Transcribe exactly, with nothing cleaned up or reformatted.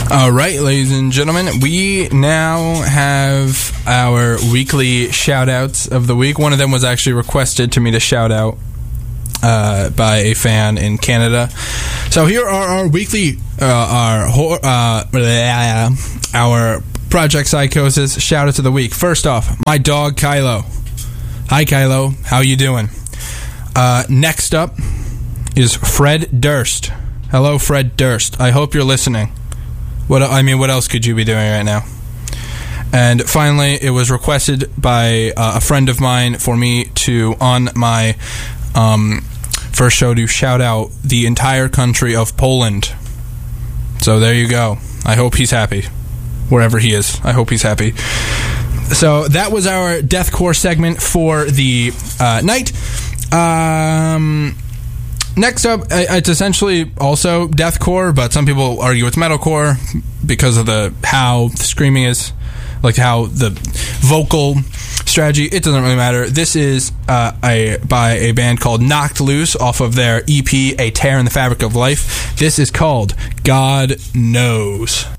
All right, ladies and gentlemen, we now have our weekly shout-outs of the week. One of them was actually requested to me to shout out uh, by a fan in Canada. So here are our weekly, uh, our hor- uh, our Project Psychosis shout-outs of the week. First off, my dog Kylo. Hi, Kylo. How you doing? Uh, next up is Fred Durst. Hello, Fred Durst. I hope you're listening. What I mean, what else could you be doing right now? And finally, it was requested by uh, a friend of mine for me to, on my um, first show, to shout out the entire country of Poland. So there you go. I hope he's happy. Wherever he is. I hope he's happy. So that was our deathcore segment for the uh, night. Um... Next up, it's essentially also deathcore, but some people argue it's metalcore because of the how the screaming is, like how the vocal strategy. It doesn't really matter. This is uh, a by a band called Knocked Loose off of their E P, A Tear in the Fabric of Life. This is called God Knows.